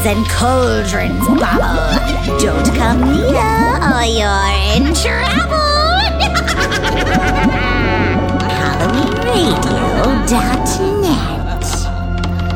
cauldrons and cauldrons bubble. Don't come near or you're in trouble. HalloWeenRadio.com